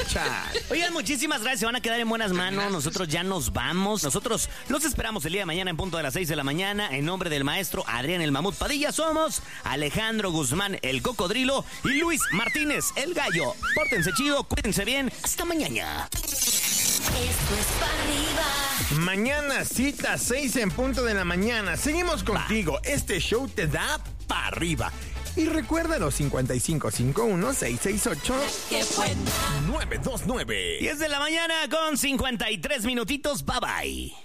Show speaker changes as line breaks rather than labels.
escuchar.
Oigan, muchísimas gracias. Se van a quedar en buenas manos. Nosotros ya nos vamos. Nosotros los esperamos el día de mañana en punto de las 6 de la mañana. En nombre del maestro Adrián el Mamut Padilla, somos Alejandro Guzmán el Cocodrilo y Luis Martínez el Gallo. Pórtense chido, cuídense bien. Hasta mañana.
Esto es para arriba.
Mañana cita 6 en punto de la mañana. Seguimos contigo. Este show te da para arriba. Y recuerda los 5551-668.
¡Qué buena!
929.
10 de la mañana con 53 minutitos. Bye bye.